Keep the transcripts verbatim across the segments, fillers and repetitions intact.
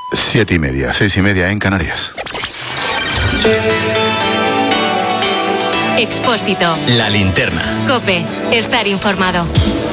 Siete y media, seis y media en Canarias. Expósito. La linterna. COPE. Estar informado.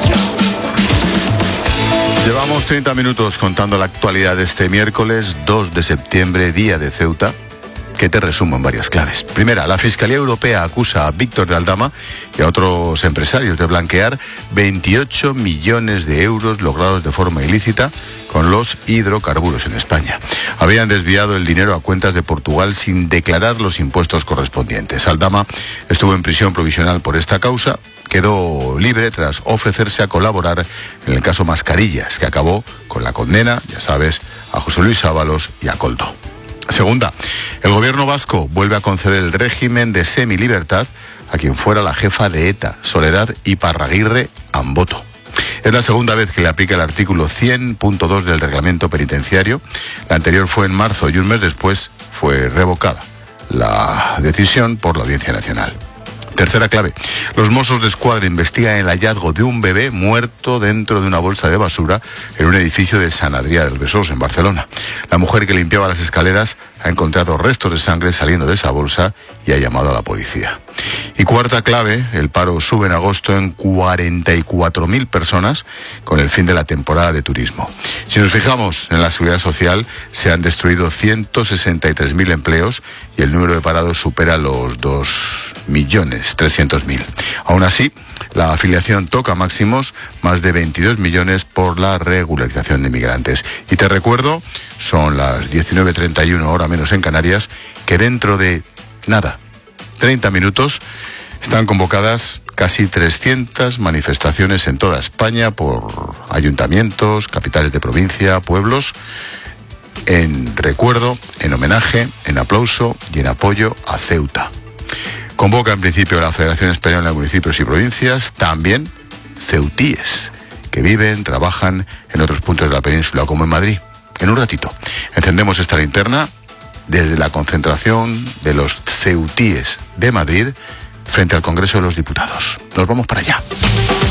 Llevamos treinta minutos contando la actualidad de este miércoles dos de septiembre, día de Ceuta, que te resumo en varias claves. Primera, la Fiscalía Europea acusa a Víctor de Aldama y a otros empresarios de blanquear veintiocho millones de euros logrados de forma ilícita con los hidrocarburos en España. Habían desviado el dinero a cuentas de Portugal sin declarar los impuestos correspondientes. Aldama estuvo en prisión provisional por esta causa. Quedó libre tras ofrecerse a colaborar en el caso Mascarillas, que acabó con la condena, ya sabes, a José Luis Ábalos y a Koldo. Segunda, el gobierno vasco vuelve a conceder el régimen de semilibertad a quien fuera la jefa de ETA, Soledad Iparraguirre Amboto. Es la segunda vez que le aplica el artículo cien punto dos del reglamento penitenciario. La anterior fue en marzo y un mes después fue revocada la decisión por la Audiencia Nacional. Tercera clave, los Mossos d'Esquadra investigan el hallazgo de un bebé muerto dentro de una bolsa de basura en un edificio de Sant Adrià del Besòs, en Barcelona. La mujer que limpiaba las escaleras ha encontrado restos de sangre saliendo de esa bolsa y ha llamado a la policía. Y cuarta clave, el paro sube en agosto en cuarenta y cuatro mil personas con el fin de la temporada de turismo. Si nos fijamos en la seguridad social, se han destruido ciento sesenta y tres mil empleos y el número de parados supera los dos millones trescientos mil. Aún así, la afiliación toca máximos, más de veintidós millones por la regularización de migrantes. Y te recuerdo, son las diecinueve treinta y uno, hora menos en Canarias, que dentro de nada, treinta minutos, están convocadas casi trescientas manifestaciones en toda España por ayuntamientos, capitales de provincia, pueblos, en recuerdo, en homenaje, en aplauso y en apoyo a Ceuta. Convoca en principio la Federación Española de Municipios y Provincias, también ceutíes, que viven, trabajan en otros puntos de la península, como en Madrid. En un ratito encendemos esta linterna desde la concentración de los ceutíes de Madrid frente al Congreso de los Diputados. Nos vamos para allá.